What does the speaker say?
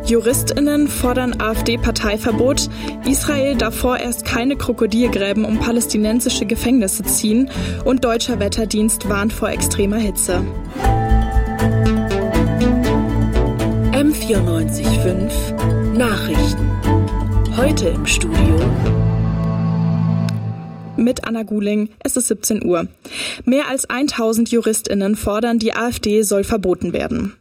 JuristInnen fordern AfD-Parteiverbot. Israel darf vorerst keine Krokodilgräben um palästinensische Gefängnisse ziehen. Und deutscher Wetterdienst warnt vor extremer Hitze. M94.5 Nachrichten. Heute im Studio mit Anna Guling. Es ist 17 Uhr. Mehr als 1000 JuristInnen fordern, die AfD soll verboten werden.